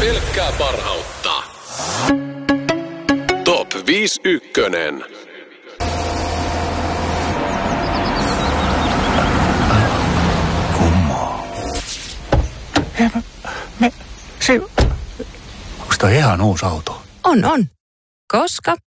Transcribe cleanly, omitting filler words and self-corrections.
Pelkkää parhautta. Top 51. Kummaa. Onks toi ihan uusi auto? On. Koska